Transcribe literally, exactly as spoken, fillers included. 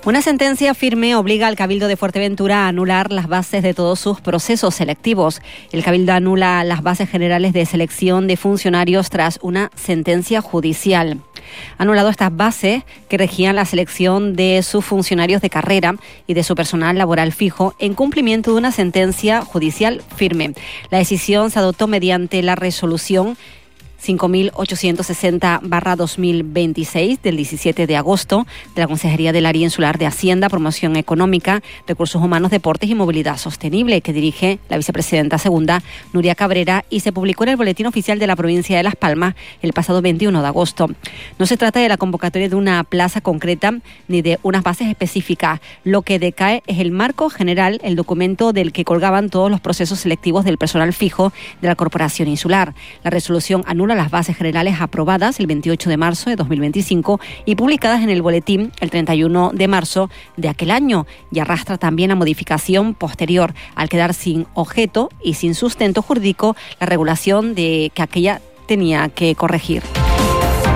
Una sentencia firme obliga al Cabildo de Fuerteventura a anular las bases de todos sus procesos selectivos. El Cabildo anula las bases generales de selección de funcionarios tras una sentencia judicial. Ha anulado estas bases que regían la selección de sus funcionarios de carrera y de su personal laboral fijo en cumplimiento de una sentencia judicial firme. La decisión se adoptó mediante la resolución cinco mil ochocientos sesenta barra dos mil veintiséis del diecisiete de agosto de la Consejería del Área Insular de Hacienda, Promoción Económica, Recursos Humanos, Deportes y Movilidad Sostenible, que dirige la vicepresidenta segunda, Nuria Cabrera, y se publicó en el Boletín Oficial de la Provincia de Las Palmas el pasado veintiuno de agosto. No se trata de la convocatoria de una plaza concreta ni de unas bases específicas. Lo que decae es el marco general, el documento del que colgaban todos los procesos selectivos del personal fijo de la Corporación Insular. La resolución anula las bases generales aprobadas el veintiocho de marzo de dos mil veinticinco y publicadas en el boletín el treinta y uno de marzo de aquel año, y arrastra también a modificación posterior al quedar sin objeto y sin sustento jurídico la regulación de que aquella tenía que corregir.